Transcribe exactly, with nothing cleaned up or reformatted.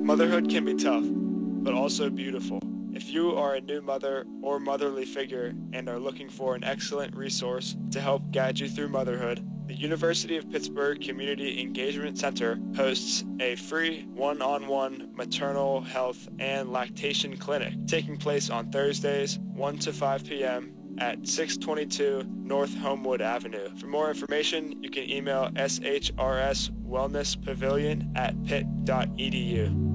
Motherhood can be tough, but also beautiful. If you are a new mother or motherly figure and are looking for an excellent resource to help guide you through motherhood, the University of Pittsburgh Community Engagement Center hosts a free one-on-one maternal health and lactation clinic taking place on Thursdays, one to five p.m. at six twenty-two North Homewood Avenue. For more information, you can email s h r s wellness pavilion at pitt dot e d u.